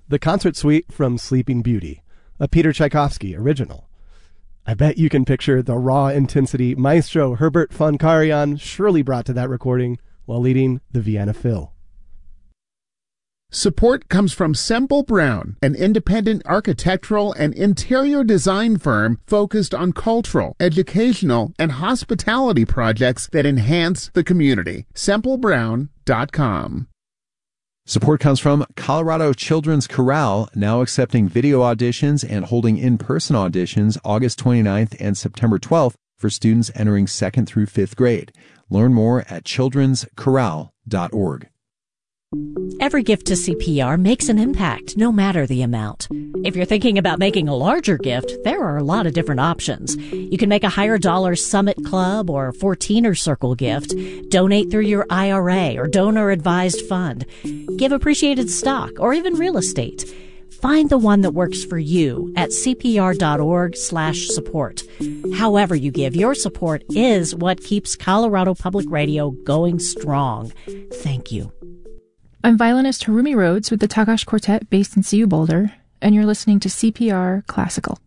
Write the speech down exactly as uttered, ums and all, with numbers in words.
the concert suite from Sleeping Beauty, a Peter Tchaikovsky original. I bet you can picture the raw intensity Maestro Herbert von Karajan surely brought to that recording while leading the Vienna Phil. Support comes from Semple Brown, an independent architectural and interior design firm focused on cultural, educational, and hospitality projects that enhance the community. semple brown dot com. Support comes from Colorado Children's Chorale, now accepting video auditions and holding in-person auditions August twenty-ninth and September twelfth for students entering second through fifth grade. Learn more at children's chorale dot org. Every gift to C P R makes an impact, no matter the amount. If you're thinking about making a larger gift, there are a lot of different options. You can make a higher dollar Summit Club or fourteener Circle gift, donate through your I R A or donor-advised fund, give appreciated stock, or even real estate. Find the one that works for you at cpr.org slash support. However you give, your support is what keeps Colorado Public Radio going strong. Thank you. I'm violinist Harumi Rhodes with the Tagash Quartet based in C U Boulder, and you're listening to C P R Classical.